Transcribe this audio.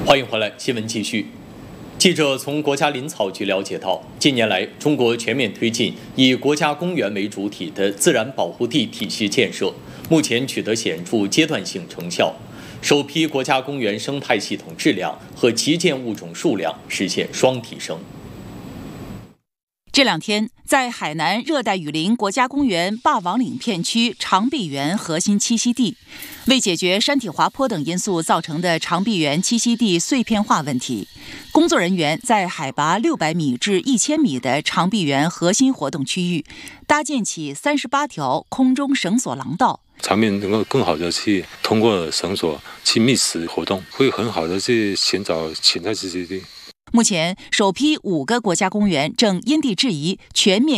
欢迎回来，新闻继续。记者从国家林草局了解到，近年来，中国全面推进以国家公园为主体的自然保护地体系建设，目前取得显著阶段性成效，首批国家公园生态系统质量和旗舰物种数量实现双提升。 这两天，在海南热带雨林国家公园霸王岭片区长臂猿核心栖息地，为解决山体滑坡等因素造成的长臂猿栖息地碎片化问题，工作人员在海拔600米至1000米的长臂猿核心活动区域搭建起38条空中绳索廊道， 场面能够更好的去通过绳索去觅食活动，会很好的去寻找潜在栖息地。 目前，首批5个国家公园正因地制宜全面